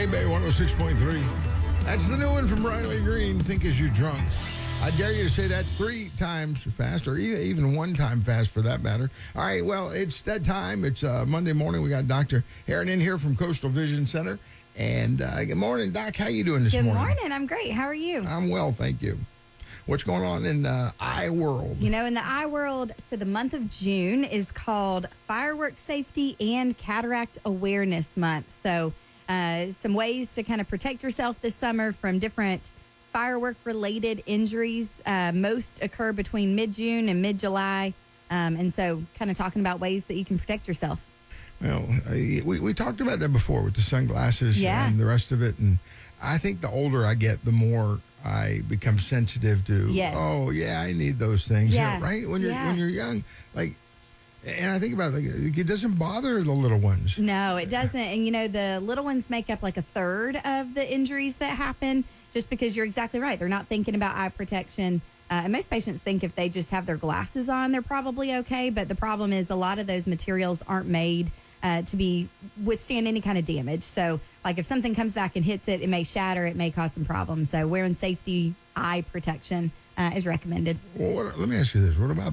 K-Bay 106.3. That's the new one from Riley Green, Think As You Drunk. I dare you to say that 3 times fast, or even 1 time fast for that matter. All right, well, it's that time. It's Monday morning. We got Dr. Heron in here from Coastal Vision Center. And good morning, Doc. How you doing this morning? Good morning. I'm great. How are you? I'm well, thank you. What's going on in eye world? You know, in the eye world, so the month of June is called Firework Safety and Cataract Awareness Month. So some ways to kind of protect yourself this summer from different firework-related injuries. Most occur between mid-June and mid-July. And so kind of talking about ways that you can protect yourself. Well, we talked about that before with the sunglasses and the rest of it. And I think the older I get, the more I become sensitive to, oh, yeah, I need those things. Yeah. You know, right? When you're young, like, and I think about it, like, it doesn't bother the little ones. No, it doesn't. And, you know, the little ones make up like a third of the injuries that happen just because you're exactly right. They're not thinking about eye protection. And most patients think if they just have their glasses on, they're probably okay. But the problem is a lot of those materials aren't made to withstand any kind of damage. So, like if something comes back and hits it, it may shatter, it may cause some problems. So, wearing safety eye protection is recommended. Well, let me ask you this: what about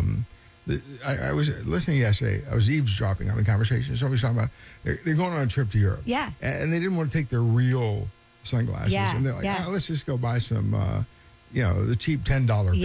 I was listening yesterday. I was eavesdropping on the conversation. Somebody was talking about they're going on a trip to Europe. Yeah, and they didn't want to take their real sunglasses. Yeah, and they're like, let's just go buy some, the cheap $10 pairs.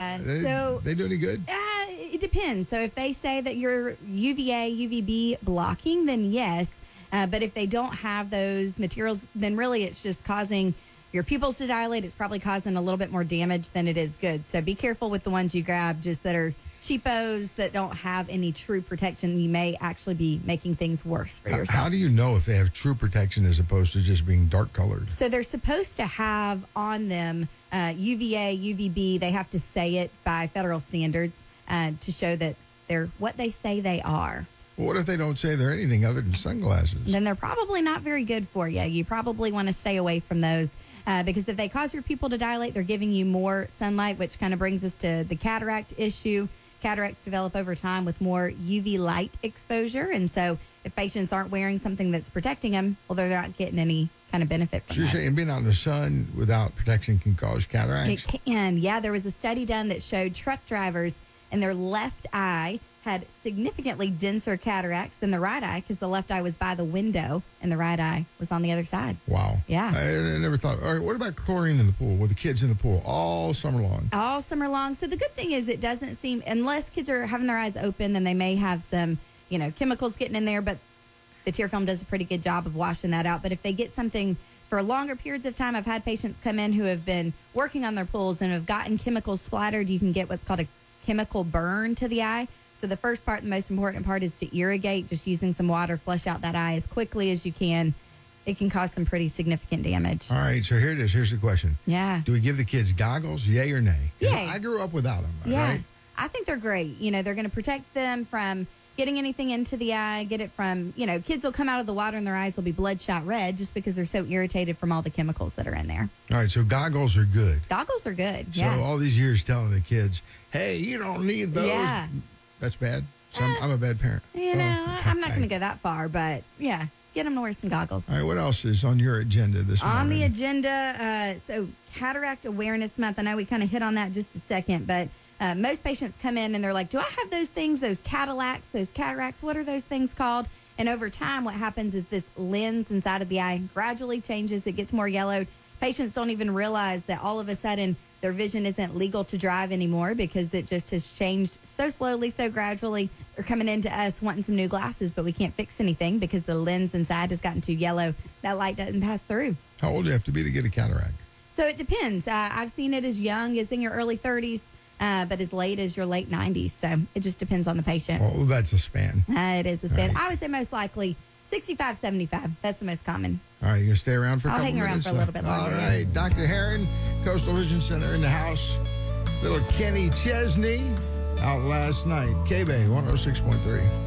Yeah, they do any good? It depends. So if they say that you're UVA, UVB blocking, then yes. But if they don't have those materials, then really it's just causing your pupils to dilate. It's probably causing a little bit more damage than it is good. So be careful with the ones you grab just that are cheapos that don't have any true protection. You may actually be making things worse for yourself. How do you know if they have true protection as opposed to just being dark colored? So they're supposed to have on them UVA, UVB. They have to say it by federal standards to show that they're what they say they are. Well, what if they don't say they're anything other than sunglasses? Then they're probably not very good for you. You probably want to stay away from those because if they cause your pupil to dilate, they're giving you more sunlight, which kind of brings us to the cataract issue. Cataracts develop over time with more UV light exposure. And so if patients aren't wearing something that's protecting them, well, they're not getting any kind of benefit from that. So you're saying being out in the sun without protection can cause cataracts? It can, yeah. There was a study done that showed truck drivers in their left eye had significantly denser cataracts than the right eye because the left eye was by the window and the right eye was on the other side. Wow. Yeah. I never thought. All right, what about chlorine in the pool with the kids in the pool all summer long? All summer long. So the good thing is it doesn't seem, unless kids are having their eyes open, then they may have some, chemicals getting in there, but the tear film does a pretty good job of washing that out. But if they get something for longer periods of time, I've had patients come in who have been working on their pools and have gotten chemicals splattered. You can get what's called a chemical burn to the eye. So the first part, the most important part, is to irrigate, just using some water, flush out that eye as quickly as you can. It can cause some pretty significant damage. All right, so here it is. Here's the question. Yeah. Do we give the kids goggles, yay or nay? Yay. I grew up without them, yeah. right? I think they're great. They're going to protect them from getting anything into the eye, get it from, kids will come out of the water and their eyes will be bloodshot red just because they're so irritated from all the chemicals that are in there. All right, so goggles are good. Goggles are good, So all these years telling the kids, hey, you don't need those. Yeah. That's bad. So I'm a bad parent. I'm not going to go that far, but yeah, get them to wear some goggles. All right, what else is on your agenda this morning? On the agenda, so Cataract Awareness Month. I know we kind of hit on that just a second, but most patients come in and they're like, do I have those things, those cataracts? What are those things called? And over time, what happens is this lens inside of the eye gradually changes. It gets more yellowed. Patients don't even realize that all of a sudden their vision isn't legal to drive anymore because it just has changed so slowly, so gradually. They're coming into us wanting some new glasses, but we can't fix anything because the lens inside has gotten too yellow. That light doesn't pass through. How old do you have to be to get a cataract? So it depends. I've seen it as young as in your early 30s, but as late as your late 90s. So it just depends on the patient. Oh, that's a span. It is a span. Right. I would say most likely 65, 75. That's the most common. All right, you going to stay around for a couple minutes? I'll hang around for a little bit longer. All right, Dr. Heron, Coastal Vision Center in the house. Little Kenny Chesney out last night. K-Bay 106.3.